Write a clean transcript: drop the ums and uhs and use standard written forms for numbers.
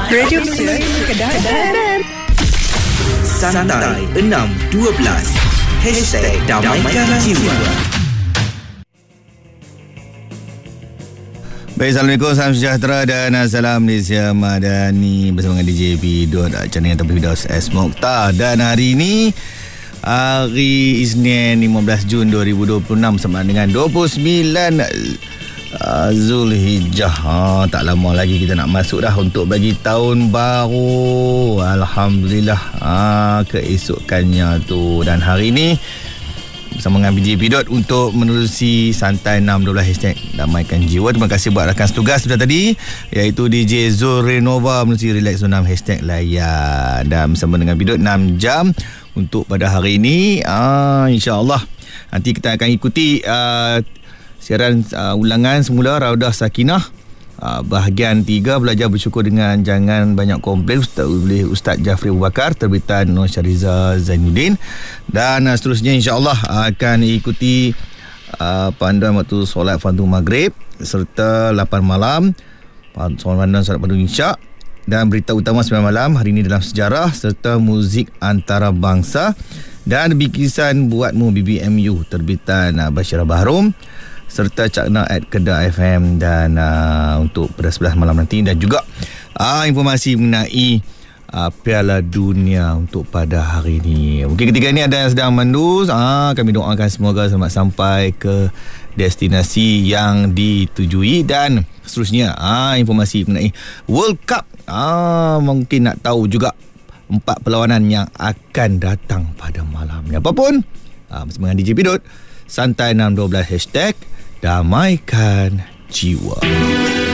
Producer Kedah. Santai 612 #Damaikan Jiwa. Baik, Assalamualaikum, salam sejahtera dan salam Malaysia Madani bersama dengan DJ Pidot, channel yang terpilih S. Mokhtar. Dan hari ini hari Isnin 15 Jun 2026 sama dengan 29 Zulhijjah. Tak lama lagi kita nak masuk dah untuk bagi tahun baru. Alhamdulillah, keesokannya tu. Dan hari ini bersama dengan DJ Pidot untuk menerusi Santai 612 #Damaikan Jiwa. Terima kasih buat rakan setugas sudah tadi, iaitu DJ Zul Renova menerusi Relax 6 #Layan. Dan bersama dengan Pidot 6 jam untuk pada hari ini. InsyaAllah nanti kita akan ikuti siaran ulangan semula Raudah Sakinah bahagian 3, belajar bersyukur dengan jangan banyak komplain, oleh Ustaz Jafri Abu Bakar, terbitan Nur Syariza Zainuddin. Dan seterusnya insyaAllah akan ikuti panduan waktu solat fardu maghrib serta 8 malam solat fardu isyak, dan berita utama 9 malam hari ini dalam sejarah, serta muzik antarabangsa dan bikisan buatmu BBMU terbitan Basyirah Bahrom, serta Cakna at Kedah FM. Dan untuk pada 11 malam nanti, dan juga informasi mengenai Piala Dunia untuk pada hari ini. Mungkin ketika ini ada yang sedang mandu, kami doakan semoga selamat sampai ke destinasi yang ditujui. Dan seterusnya informasi mengenai World Cup, mungkin nak tahu juga 4 perlawanan yang akan datang pada malamnya. Apapun, bersama dengan DJ Pidot, Santai 612 #Damaikan Jiwa.